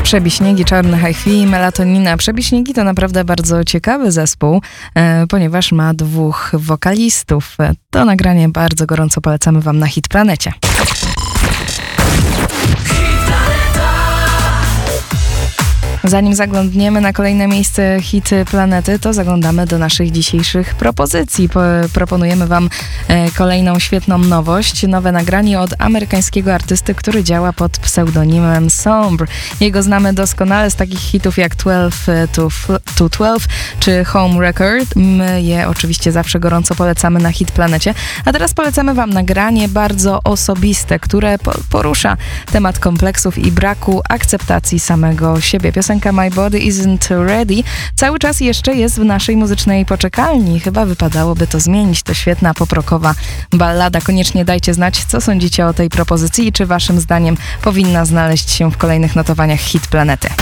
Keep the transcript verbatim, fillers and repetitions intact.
Przebiśniegi, Czarne Hi-Fi, Melatonina. Przebiśniegi to naprawdę bardzo ciekawy zespół, e, ponieważ ma dwóch wokalistów. To nagranie bardzo gorąco polecamy wam na Hit Planecie. Zanim zaglądniemy na kolejne miejsce Hit Planety, to zaglądamy do naszych dzisiejszych propozycji. Po, proponujemy wam e, kolejną świetną nowość. Nowe nagranie od amerykańskiego artysty, który działa pod pseudonimem Sombre. Jego znamy doskonale z takich hitów jak twelve to twelve czy Home Record. My je oczywiście zawsze gorąco polecamy na Hit Planecie. A teraz polecamy wam nagranie bardzo osobiste, które po, porusza temat kompleksów i braku akceptacji samego siebie. Piosenka My Body Isn't Ready cały czas jeszcze jest w naszej muzycznej poczekalni. Chyba wypadałoby to zmienić. To świetna poprokowa ballada. Koniecznie dajcie znać, co sądzicie o tej propozycji i czy waszym zdaniem powinna znaleźć się w kolejnych notowaniach Hit Planety.